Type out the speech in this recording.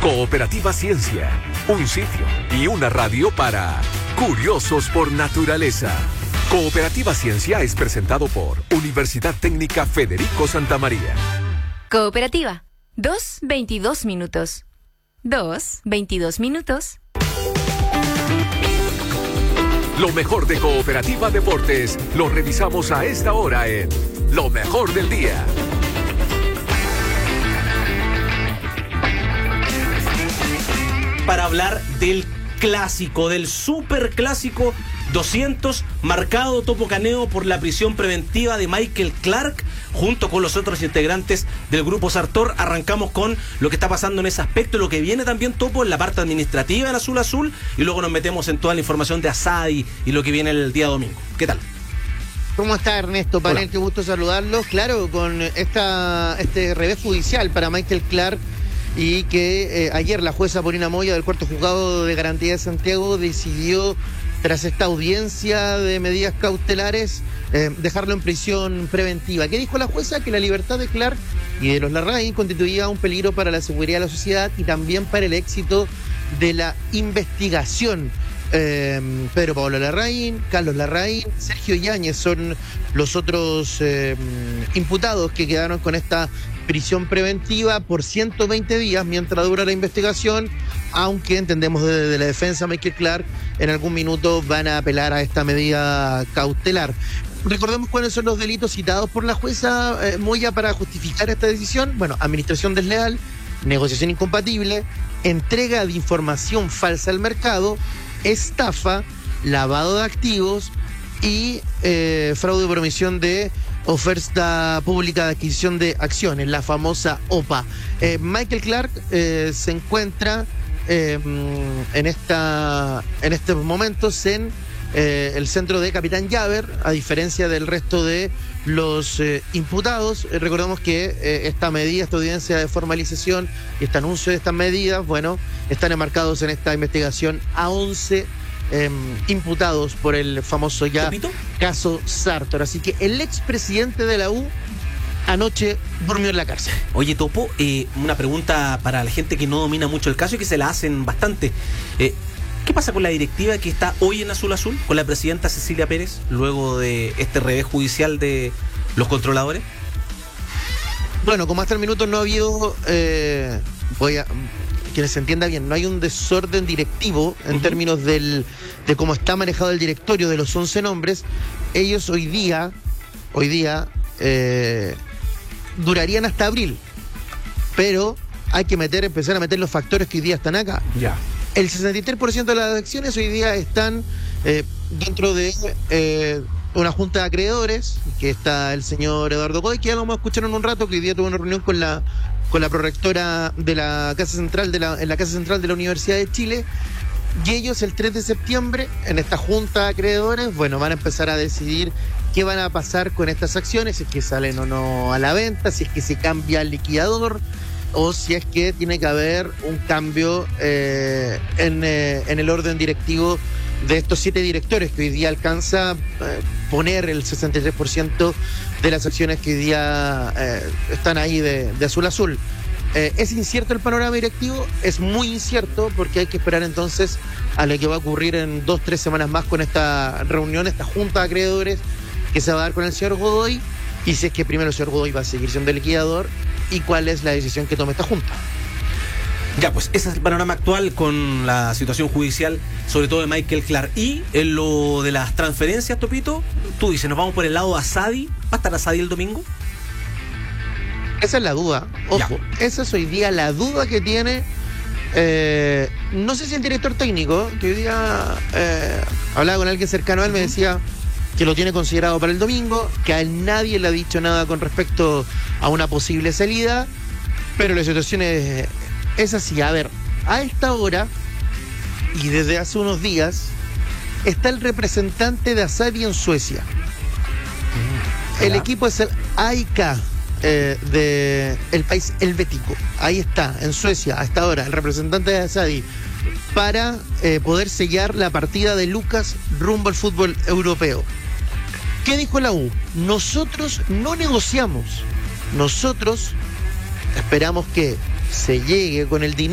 Cooperativa Ciencia, un sitio y una radio para curiosos por naturaleza. Cooperativa Ciencia es presentado por Universidad Técnica Federico Santa María. Cooperativa, 2:22 minutos. 2:22 minutos. Lo mejor de Cooperativa Deportes lo revisamos a esta hora en Lo Mejor del Día. Para hablar del clásico, del superclásico 200, marcado topo caneo por la prisión preventiva de Michael Clark, junto con los otros integrantes del Grupo Sartor. Arrancamos con lo que está pasando en ese aspecto, lo que viene también, Topo, en la parte administrativa en Azul, y luego nos metemos en toda la información de Asadi y lo que viene el día domingo. ¿Qué tal? ¿Cómo está Ernesto Panel? Qué gusto saludarlos. Claro, con este revés judicial para Michael Clark, y que ayer la jueza Paulina Moya del Cuarto Juzgado de Garantía de Santiago decidió, tras esta audiencia de medidas cautelares, dejarlo en prisión preventiva. ¿Qué dijo la jueza? Que la libertad de Clark y de los Larraín constituía un peligro para la seguridad de la sociedad y también para el éxito de la investigación. Pedro Pablo Larraín, Carlos Larraín, Sergio Yáñez son los otros imputados que quedaron con esta prisión preventiva por 120 días mientras dura la investigación, aunque entendemos desde la defensa Michael Clark en algún minuto van a apelar a esta medida cautelar. Recordemos cuáles son los delitos citados por la jueza Moya para justificar esta decisión. Bueno, administración desleal, negociación incompatible, entrega de información falsa al mercado, estafa, lavado de activos y fraude por omisión de oferta pública de adquisición de acciones, la famosa OPA. Michael Clark se encuentra en estos momentos en el centro de Capitán Llaver, a diferencia del resto de los imputados. Recordemos que esta audiencia de formalización y este anuncio de estas medidas, bueno, están enmarcados en esta investigación a 11 imputados por el famoso ya ¿Repito? Caso Sartor. Así que el expresidente de la U anoche durmió en la cárcel. Oye, Topo, una pregunta para la gente que no domina mucho el caso y que se la hacen bastante. ¿Qué pasa con la directiva que está hoy en Azul, con la presidenta Cecilia Pérez, luego de este revés judicial de los controladores? Bueno, como hasta el minuto no ha habido, quienes se entienda bien, no hay un desorden directivo en términos de cómo está manejado el directorio de los 11 nombres. Ellos hoy día durarían hasta abril, pero hay que empezar a meter los factores que hoy día están acá. Ya. El 63% de las acciones hoy día están dentro de una junta de acreedores, que está el señor Eduardo Godoy, que ya lo vamos a escuchar en un rato, que hoy día tuvo una reunión con la prorectora de la Casa Central en la Casa Central de la Universidad de Chile. Y ellos el 3 de septiembre, en esta junta de acreedores, bueno, van a empezar a decidir qué van a pasar con estas acciones, si es que salen o no a la venta, si es que se cambia el liquidador, o si es que tiene que haber un cambio en el orden directivo de estos 7 directores, que hoy día alcanza a poner el 63% de las acciones que hoy día están ahí de Azul. Es incierto el panorama directivo, es muy incierto, porque hay que esperar entonces a lo que va a ocurrir en 2-3 semanas más con esta reunión, esta junta de acreedores que se va a dar con el señor Godoy, y si es que primero el señor Godoy va a seguir siendo el liquidador, y cuál es la decisión que tome esta junta. Ya, pues ese es el panorama actual con la situación judicial, sobre todo de Michael Clark. Y en lo de las transferencias, Topito, tú dices, nos vamos por el lado de Asadi. ¿Va a estar Asadi el domingo? Esa es la duda, ojo, esa es hoy día la duda que tiene, no sé si el director técnico, que hoy día hablaba con alguien cercano a él, me decía que lo tiene considerado para el domingo, que a él nadie le ha dicho nada con respecto a una posible salida, pero la situación es así. A ver, a esta hora y desde hace unos días está el representante de Asadi en Suecia. El equipo es el AIK del país helvético. Ahí está, en Suecia, a esta hora, el representante de Asadi, para poder sellar la partida de Lucas rumbo al fútbol europeo. ¿Qué dijo la U? Nosotros no negociamos. Nosotros esperamos que se llegue con el dinero